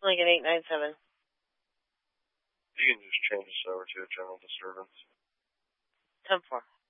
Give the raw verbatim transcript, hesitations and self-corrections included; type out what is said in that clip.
Lincoln eight nine seven. You can just change this over to a general disturbance. ten four.